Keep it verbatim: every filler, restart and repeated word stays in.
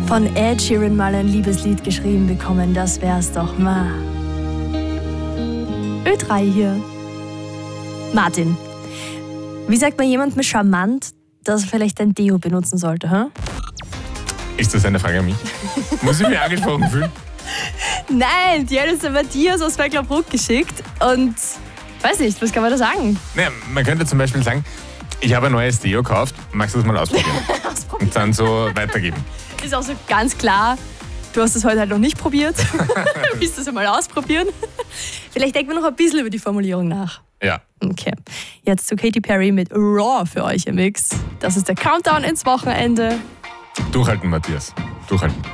Von Ed Sheeran mal ein Liebeslied geschrieben bekommen, das wär's doch mal. Ö drei hier. Martin, wie sagt man jemandem charmant, dass er vielleicht ein Deo benutzen sollte, hä? Ist das eine Frage an mich? Muss ich mich angesprochen fühlen? Nein, die hat uns der Matthias aus Wecklerbruck geschickt und weiß nicht, was kann man da sagen? Naja, man könnte zum Beispiel sagen, ich habe ein neues Deo gekauft, magst du das mal ausprobieren? Ausprobieren. Und dann so weitergeben. Ist auch so ganz klar, du hast es heute halt noch nicht probiert. Willst du es einmal ausprobieren? Vielleicht denkt man noch ein bisschen über die Formulierung nach. Ja. Okay, jetzt zu Katy Perry mit Raw für euch im Mix. Das ist der Countdown ins Wochenende. Durchhalten, Matthias. Durchhalten.